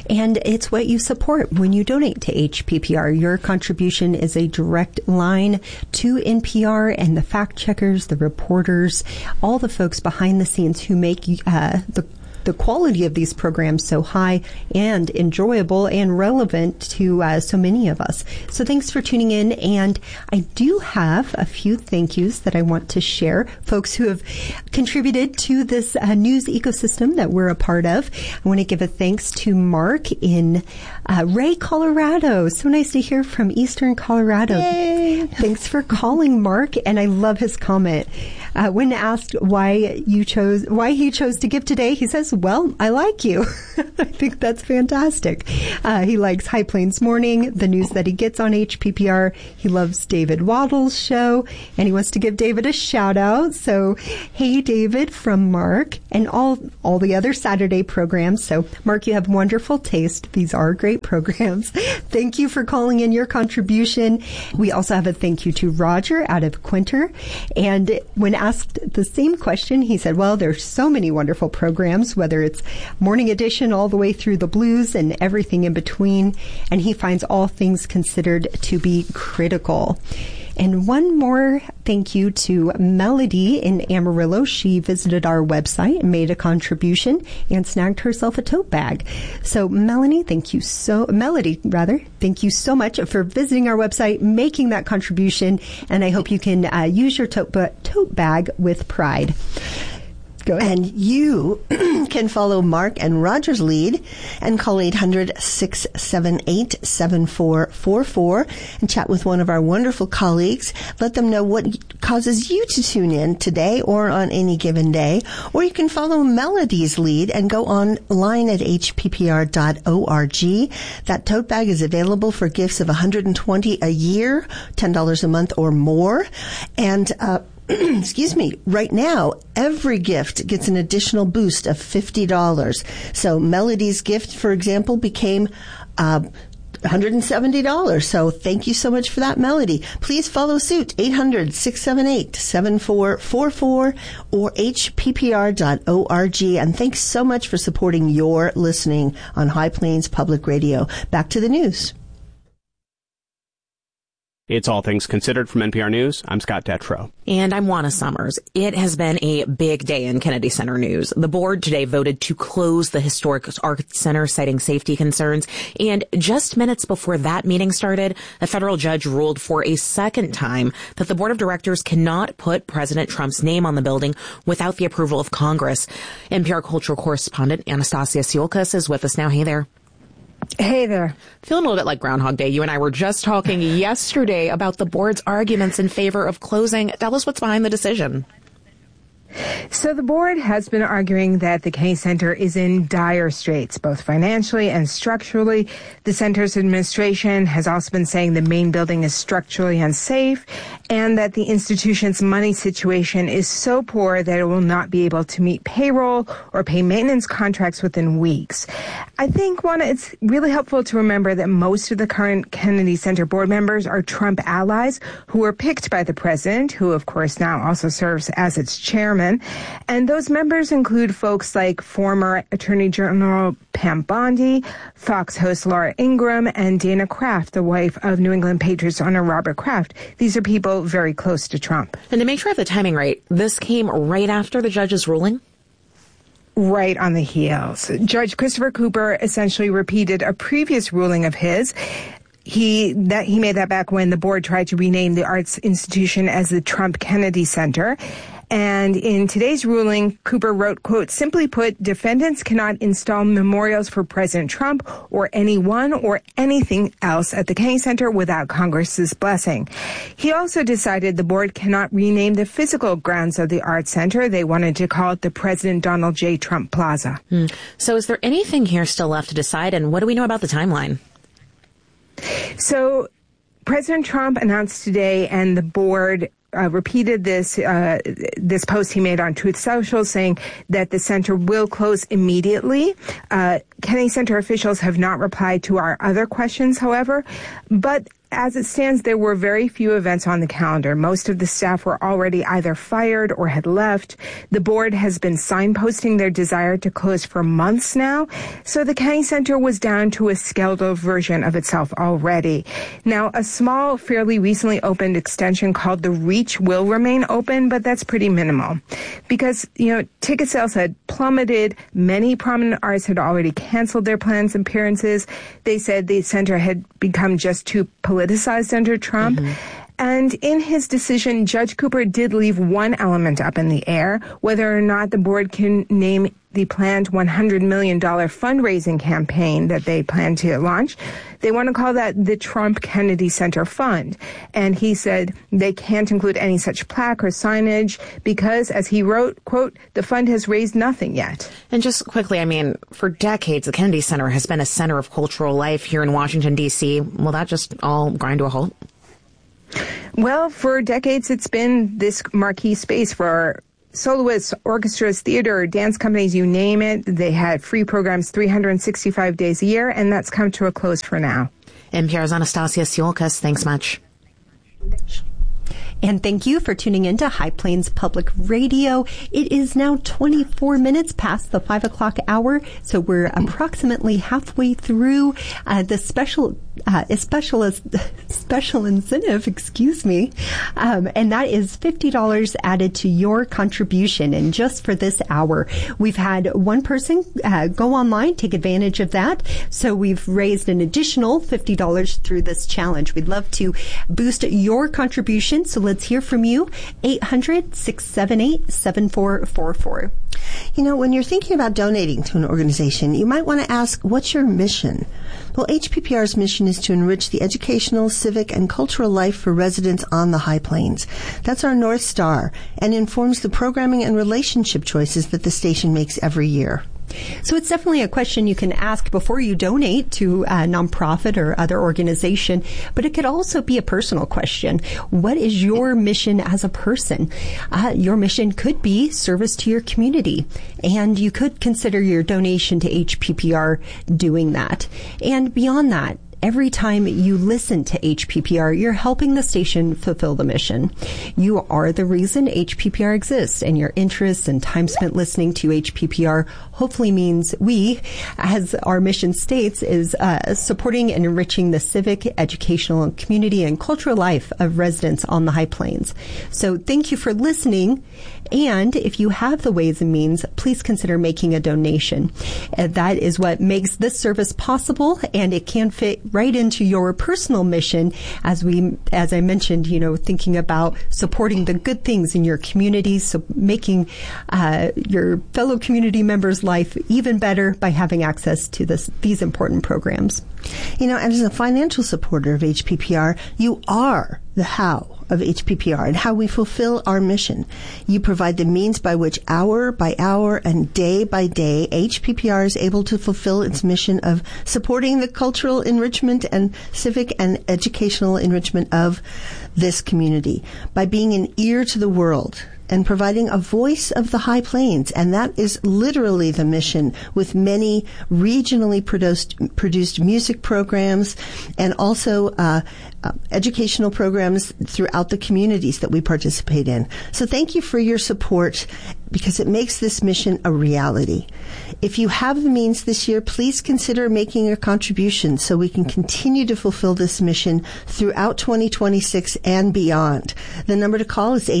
And it's what you support when you donate to HPPR. Your contribution is a direct line to NPR and the fact checkers, the reporters, all the folks behind the scenes who make the quality of these programs so high and enjoyable and relevant to so many of us. So thanks for tuning in. And I do have a few thank yous that I want to share. Folks who have contributed to this news ecosystem that we're a part of. I want to give a thanks to Mark in Ray, Colorado. So nice to hear from Eastern Colorado. Yay. Thanks for calling, Mark. And I love his comment. When asked why he chose to give today, he says, well, I like you. I think that's fantastic. He likes High Plains Morning, the news that he gets on HPPR. He loves David Waddle's show, and he wants to give David a shout out. So, hey, David, from Mark, and all the other Saturday programs. So, Mark, you have wonderful taste. These are great programs. Thank you for calling in your contribution. We also have a thank you to Roger out of Quinter. And when asked the same question, he said, well, there's so many wonderful programs, whether it's Morning Edition all the way through the blues and everything in between. And he finds all things considered to be critical. And one more thank you to Melody in Amarillo. She visited our website and made a contribution and snagged herself a tote bag. So Melody, thank you so much for visiting our website, making that contribution, and I hope you can use your tote bag with pride. Go ahead. And you can follow Mark and Roger's lead and call 800-678-7444 and chat with one of our wonderful colleagues. Let them know what causes you to tune in today or on any given day. Or you can follow Melody's lead and go online at hppr.org. That tote bag is available for gifts of $120 a year, $10 a month or more. And excuse me, right now, every gift gets an additional boost of $50. So Melody's gift, for example, became $170. So thank you so much for that, Melody. Please follow suit, 800-678-7444 or hppr.org. And thanks so much for supporting your listening on High Plains Public Radio. Back to the news. It's All Things Considered from NPR News. I'm Scott Detrow. And I'm Juana Summers. It has been a big day in Kennedy Center news. The board today voted to close the historic Arts Center, citing safety concerns. And just minutes before that meeting started, a federal judge ruled for a second time that the board of directors cannot put President Trump's name on the building without the approval of Congress. NPR cultural correspondent Anastasia Siolkas is with us now. Hey there. Hey there. Feeling a little bit like Groundhog Day. You and I were just talking yesterday about the board's arguments in favor of closing. Tell us what's behind the decision. So the board has been arguing that the Kennedy Center is in dire straits, both financially and structurally. The center's administration has also been saying the main building is structurally unsafe and that the institution's money situation is so poor that it will not be able to meet payroll or pay maintenance contracts within weeks. I think, Juana, it's really helpful to remember that most of the current Kennedy Center board members are Trump allies who were picked by the president, who, of course, now also serves as its chairman. And those members include folks like former Attorney General Pam Bondi, Fox host Laura Ingraham, and Dana Kraft, the wife of New England Patriots owner Robert Kraft. These are people very close to Trump. And to make sure I have the timing right, this came right after the judge's ruling? Right on the heels. Judge Christopher Cooper essentially repeated a previous ruling of his. He made that back when the board tried to rename the arts institution as the Trump Kennedy Center. And in today's ruling, Cooper wrote, quote, simply put, defendants cannot install memorials for President Trump or anyone or anything else at the Kennedy Center without Congress's blessing. He also decided the board cannot rename the physical grounds of the Arts Center. They wanted to call it the President Donald J. Trump Plaza. So is there anything here still left to decide? And what do we know about the timeline? So President Trump announced today, and the board repeated this post he made on Truth Social, saying that the center will close immediately. Kennedy Center officials have not replied to our other questions, however, but as it stands, there were very few events on the calendar. Most of the staff were already either fired or had left. The board has been signposting their desire to close for months now, so the Kennedy Center was down to a scaled-up version of itself already. Now, a small, fairly recently opened extension called the Reach will remain open, but that's pretty minimal. Because, ticket sales had plummeted. Many prominent artists had already canceled their plans and appearances. They said the center had become just too politicized under Trump. And in his decision, Judge Cooper did leave one element up in the air, whether or not the board can name the planned $100 million fundraising campaign that they plan to launch. They want to call that the Trump Kennedy Center Fund. And he said they can't include any such plaque or signage because, as he wrote, quote, the fund has raised nothing yet. And just quickly, for decades, the Kennedy Center has been a center of cultural life here in Washington, D.C. Will that just all grind to a halt? Well, for decades, it's been this marquee space for soloists, orchestras, theater, dance companies, you name it. They had free programs 365 days a year, and that's come to a close for now. NPR's Anastasia Tsiolkas, thanks much. And thank you for tuning in to High Plains Public Radio. It is now 24 minutes past the 5 o'clock hour, so we're approximately halfway through the special incentive, and that is $50 added to your contribution. And just for this hour, we've had one person go online, take advantage of that. So we've raised an additional $50 through this challenge. We'd love to boost your contribution, so let's hear from you. 800-678-7444. When you're thinking about donating to an organization, you might want to ask, what's your mission? Well, HPPR's mission is to enrich the educational, civic, and cultural life for residents on the High Plains. That's our North Star and informs the programming and relationship choices that the station makes every year. So it's definitely a question you can ask before you donate to a nonprofit or other organization, but it could also be a personal question. What is your mission as a person? Your mission could be service to your community, and you could consider your donation to HPPR doing that. And beyond that, every time you listen to HPPR, you're helping the station fulfill the mission. You are the reason HPPR exists, and your interest and time spent listening to HPPR hopefully means we, as our mission states, is supporting and enriching the civic, educational, community, and cultural life of residents on the High Plains. So thank you for listening. And if you have the ways and means, please consider making a donation. That is what makes this service possible, and it can fit right into your personal mission as I mentioned, thinking about supporting the good things in your community, so making your fellow community members' life even better by having access to these important programs. As a financial supporter of HPPR, you are the how of HPPR and how we fulfill our mission. You provide the means by which hour by hour and day by day HPPR is able to fulfill its mission of supporting the cultural enrichment and civic and educational enrichment of this community by being an ear to the world and providing a voice of the High Plains. And that is literally the mission, with many regionally produced music programs and also educational programs throughout the communities that we participate in. So thank you for your support, because it makes this mission a reality. If you have the means this year, please consider making a contribution so we can continue to fulfill this mission throughout 2026 and beyond. The number to call is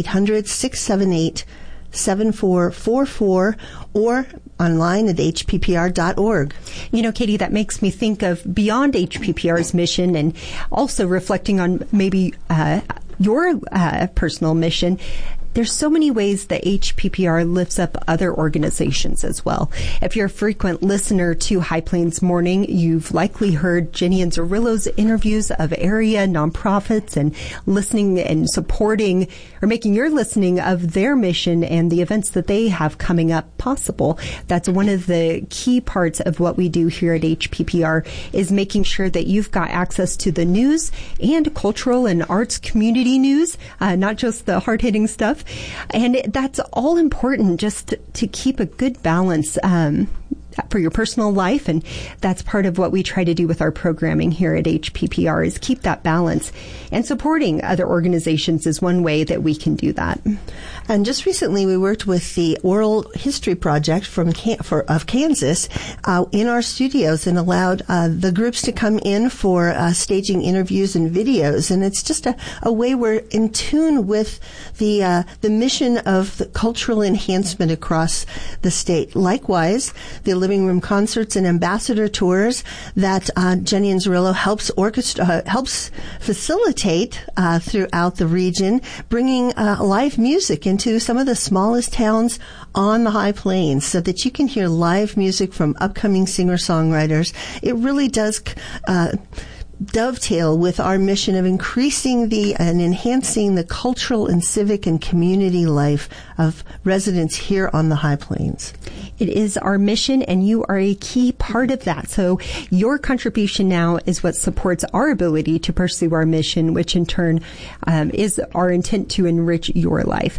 800-678-7444 or online at hppr.org. Katie, that makes me think of beyond HPPR's mission and also reflecting on maybe your personal mission. There's so many ways that HPPR lifts up other organizations as well. If you're a frequent listener to High Plains Morning, you've likely heard Jenny and Zerillo's interviews of area nonprofits and listening and supporting or making your listening of their mission and the events that they have coming up possible. That's one of the key parts of what we do here at HPPR, is making sure that you've got access to the news and cultural and arts community news, not just the hard-hitting stuff. And that's all important just to keep a good balance for your personal life. And that's part of what we try to do with our programming here at HPPR is keep that balance. And supporting other organizations is one way that we can do that. And just recently, we worked with the Oral History Project of Kansas in our studios and allowed the groups to come in for staging interviews and videos. And it's just a way we're in tune with the mission of the cultural enhancement across the state. Likewise, the Living Room Concerts and Ambassador Tours that Jenny Anzarillo helps facilitate throughout the region, bringing live music into some of the smallest towns on the High Plains so that you can hear live music from upcoming singer-songwriters. It really does dovetail with our mission of increasing and enhancing the cultural and civic and community life of residents here on the High Plains. It is our mission, and you are a key part of that. So your contribution now is what supports our ability to pursue our mission, which in turn is our intent to enrich your life.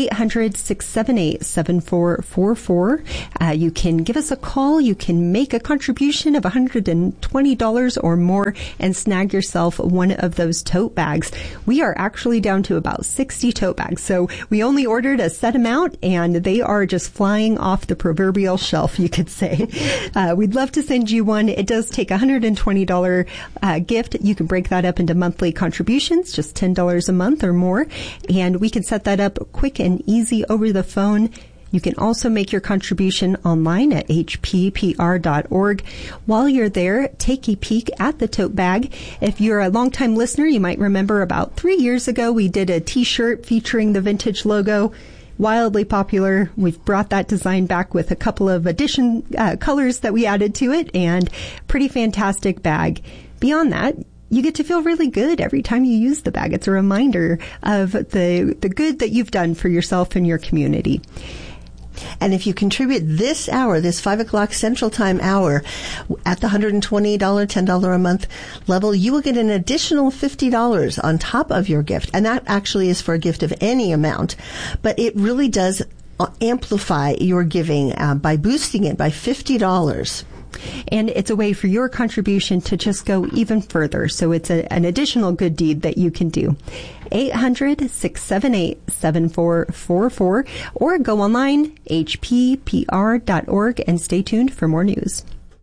800-678-7444. You can give us a call. You can make a contribution of $120 or more and snag yourself one of those tote bags. We are actually down to about 60 tote bags. So we only ordered a set amount, and they are just flying off the proverbial shelf, you could say. We'd love to send you one. It does take a $120 gift. You can break that up into monthly contributions, just $10 a month or more, and we can set that up quick and easy over the phone. You can also make your contribution online at hppr.org. While you're there, take a peek at the tote bag. If you're a longtime listener, you might remember about 3 years ago, we did a t-shirt featuring the vintage logo. Wildly popular. We've brought that design back with a couple of colors that we added to it, and pretty fantastic bag. Beyond that, you get to feel really good every time you use the bag. It's a reminder of the good that you've done for yourself and your community. And if you contribute this hour, this 5 o'clock Central Time hour, at the $120, $10 a month level, you will get an additional $50 on top of your gift. And that actually is for a gift of any amount. But it really does amplify your giving by boosting it by $50. And it's a way for your contribution to just go even further. So it's an additional good deed that you can do. 800-678-7444 or go online, hppr.org, and stay tuned for more news.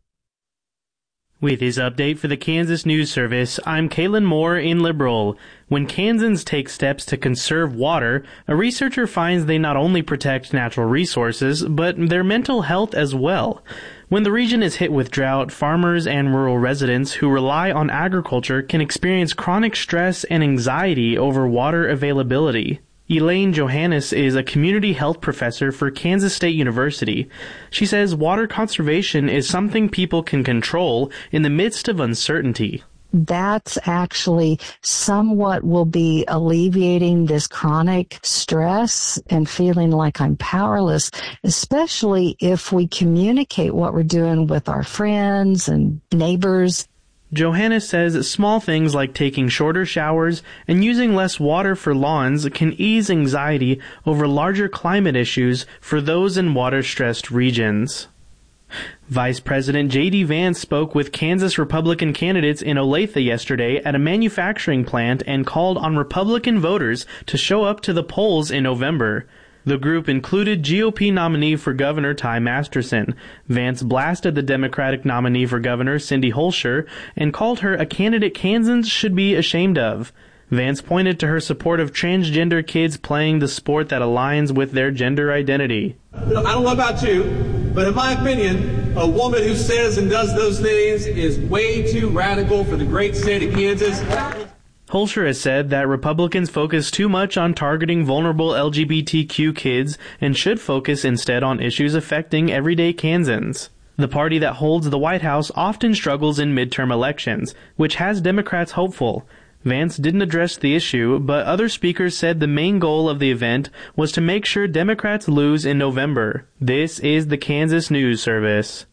With his update for the Kansas News Service, I'm Kaylin Moore in Liberal. When Kansans take steps to conserve water, a researcher finds they not only protect natural resources, but their mental health as well. When the region is hit with drought, farmers and rural residents who rely on agriculture can experience chronic stress and anxiety over water availability. Elaine Johannes is a community health professor for Kansas State University. She says water conservation is something people can control in the midst of uncertainty. That's actually somewhat will be alleviating this chronic stress and feeling like I'm powerless, especially if we communicate what we're doing with our friends and neighbors. Johannes says small things like taking shorter showers and using less water for lawns can ease anxiety over larger climate issues for those in water-stressed regions. Vice President J.D. Vance spoke with Kansas Republican candidates in Olathe yesterday at a manufacturing plant and called on Republican voters to show up to the polls in November. The group included GOP nominee for governor Ty Masterson. Vance blasted the Democratic nominee for governor Cindy Holscher and called her a candidate Kansans should be ashamed of. Vance pointed to her support of transgender kids playing the sport that aligns with their gender identity. I don't know about you, but in my opinion, a woman who says and does those things is way too radical for the great state of Kansas. Holscher has said that Republicans focus too much on targeting vulnerable LGBTQ kids and should focus instead on issues affecting everyday Kansans. The party that holds the White House often struggles in midterm elections, which has Democrats hopeful. Vance didn't address the issue, but other speakers said the main goal of the event was to make sure Democrats lose in November. This is the Kansas News Service.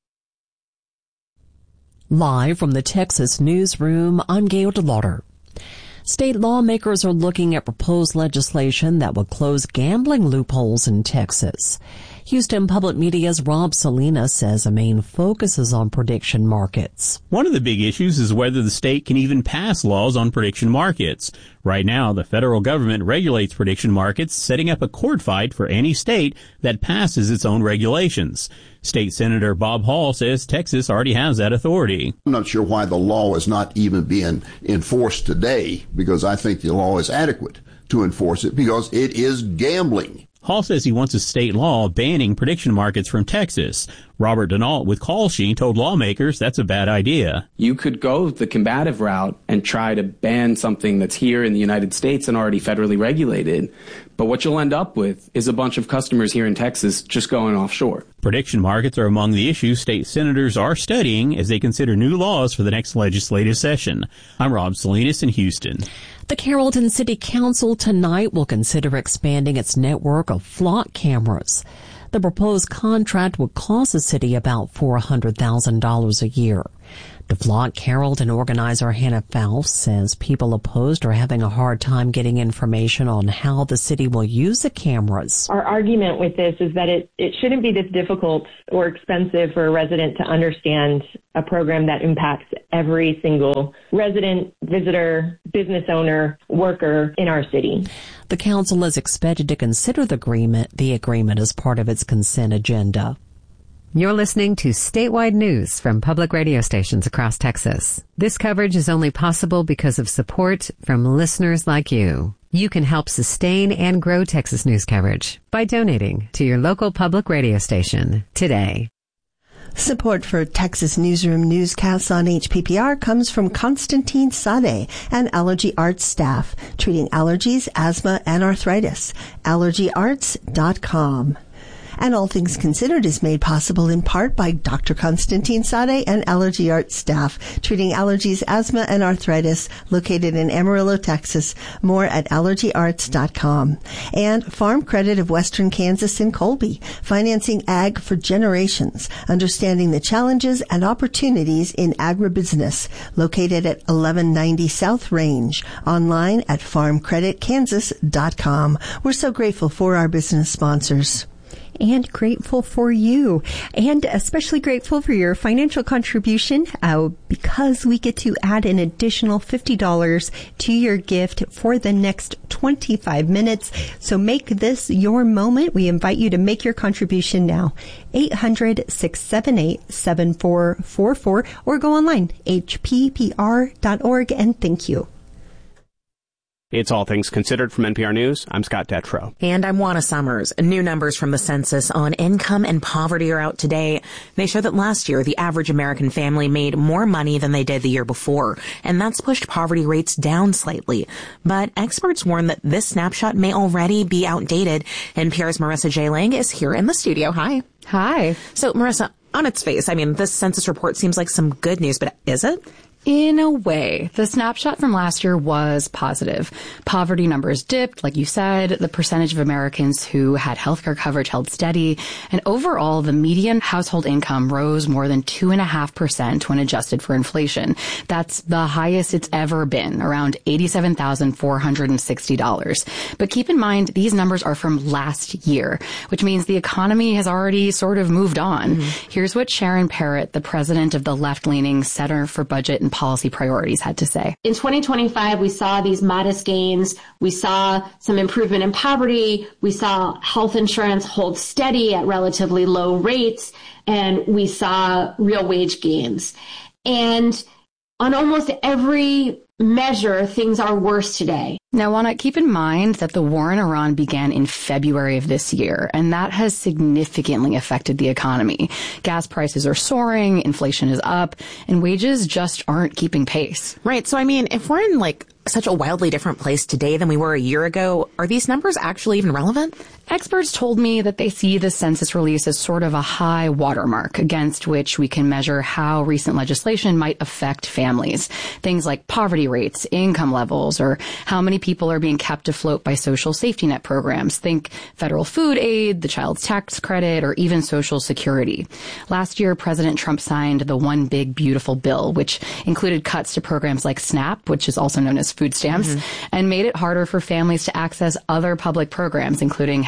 Live from the Texas Newsroom, I'm Gail DeLauder. State lawmakers are looking at proposed legislation that will close gambling loopholes in Texas. Houston Public Media's Rob Salinas says a main focus is on prediction markets. One of the big issues is whether the state can even pass laws on prediction markets. Right now, the federal government regulates prediction markets, setting up a court fight for any state that passes its own regulations. State Senator Bob Hall says Texas already has that authority. I'm not sure why the law is not even being enforced today, because I think the law is adequate to enforce it because it is gambling. Hall says he wants a state law banning prediction markets from Texas. Robert Denault with Call Sheen told lawmakers that's a bad idea. You could go the combative route and try to ban something that's here in the United States and already federally regulated. But what you'll end up with is a bunch of customers here in Texas just going offshore. Prediction markets are among the issues state senators are studying as they consider new laws for the next legislative session. I'm Rob Salinas in Houston. The Carrollton City Council tonight will consider expanding its network of flock cameras. The proposed contract would cost the city about $400,000 a year. The Flock Carrollton organizer Hannah Faust says people opposed are having a hard time getting information on how the city will use the cameras. Our argument with this is that it shouldn't be this difficult or expensive for a resident to understand a program that impacts every single resident, visitor, business owner, worker in our city. The council is expected to consider the agreement as part of its consent agenda. You're listening to statewide news from public radio stations across Texas. This coverage is only possible because of support from listeners like you. You can help sustain and grow Texas news coverage by donating to your local public radio station today. Support for Texas Newsroom newscasts on HPPR comes from Constantine Sade and Allergy Arts staff, treating allergies, asthma, and arthritis. AllergyArts.com. And All Things Considered is made possible in part by Dr. Constantine Sade and Allergy Arts staff, treating allergies, asthma, and arthritis, located in Amarillo, Texas. More at AllergyArts.com. And Farm Credit of Western Kansas in Colby, financing ag for generations, understanding the challenges and opportunities in agribusiness, located at 1190 South Range, online at farmcreditkansas.com. We're so grateful for our business sponsors. And grateful for you, and especially grateful for your financial contribution because we get to add an additional $50 to your gift for the next 25 minutes. So make this your moment. We invite you to make your contribution now. 800-678-7444 or go online, hppr.org, and thank you. It's All Things Considered from NPR News. I'm Scott Detrow. And I'm Juana Summers. New numbers from the census on income and poverty are out today. They show that last year, the average American family made more money than they did the year before, and that's pushed poverty rates down slightly. But experts warn that this snapshot may already be outdated. NPR's Marissa J. Lang is here in the studio. Hi. Hi. So, Marissa, on its face, this census report seems like some good news, but is it? In a way, the snapshot from last year was positive. Poverty numbers dipped, like you said. The percentage of Americans who had healthcare coverage held steady. And overall, the median household income rose more than 2.5% when adjusted for inflation. That's the highest it's ever been, around $87,460. But keep in mind, these numbers are from last year, which means the economy has already sort of moved on. Mm-hmm. Here's what Sharon Parrott, the president of the left-leaning Center for Budget and Policy Priorities, had to say. In 2025, we saw these modest gains. We saw some improvement in poverty. We saw health insurance hold steady at relatively low rates. And we saw real wage gains. And on almost every measure, things are worse today. Now, Juana, keep in mind that the war in Iran began in February of this year, and that has significantly affected the economy. Gas prices are soaring, inflation is up, and wages just aren't keeping pace. Right. So, if we're in such a wildly different place today than we were a year ago, are these numbers actually even relevant? Experts told me that they see the census release as sort of a high watermark against which we can measure how recent legislation might affect families. Things like poverty rates, income levels, or how many people are being kept afloat by social safety net programs. Think federal food aid, the child's tax credit, or even Social Security. Last year, President Trump signed the One Big Beautiful Bill, which included cuts to programs like SNAP, which is also known as food stamps, and made it harder for families to access other public programs, including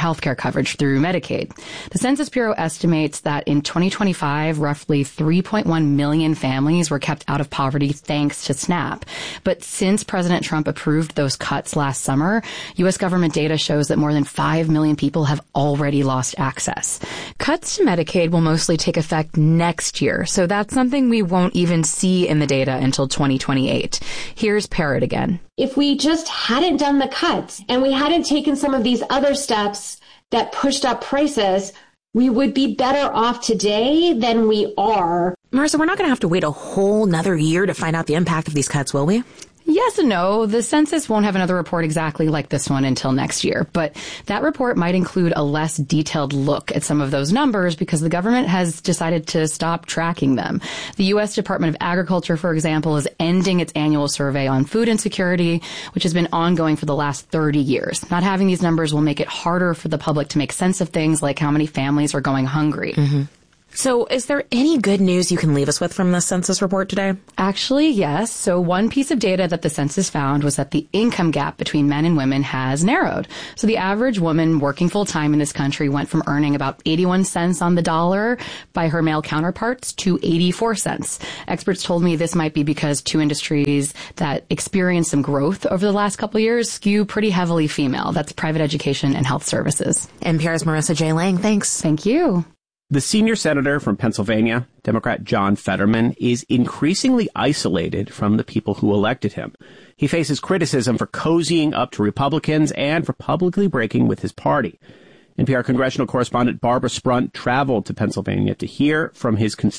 healthcare coverage through Medicaid. The Census Bureau estimates that in 2025, roughly 3.1 million families were kept out of poverty thanks to SNAP. But since President Trump approved those cuts last summer, U.S. government data shows that more than 5 million people have already lost access. Cuts to Medicaid will mostly take effect next year, so that's something we won't even see in the data until 2028. Here's Parrott again. If we just hadn't done the cuts and we hadn't taken some of these other steps that pushed up prices, we would be better off today than we are. Marissa, we're not going to have to wait a whole nother year to find out the impact of these cuts, will we? Yes and no. The census won't have another report exactly like this one until next year, but that report might include a less detailed look at some of those numbers because the government has decided to stop tracking them. The U.S. Department of Agriculture, for example, is ending its annual survey on food insecurity, which has been ongoing for the last 30 years. Not having these numbers will make it harder for the public to make sense of things like how many families are going hungry. Mm-hmm. So is there any good news you can leave us with from this census report today? Actually, yes. So one piece of data that the census found was that the income gap between men and women has narrowed. So the average woman working full time in this country went from earning about 81 cents on the dollar by her male counterparts to 84 cents. Experts told me this might be because two industries that experienced some growth over the last couple of years skew pretty heavily female. That's private education and health services. NPR's Marissa J. Lang, thanks. Thank you. The senior senator from Pennsylvania, Democrat John Fetterman, is increasingly isolated from the people who elected him. He faces criticism for cozying up to Republicans and for publicly breaking with his party. NPR congressional correspondent Barbara Sprunt traveled to Pennsylvania to hear from his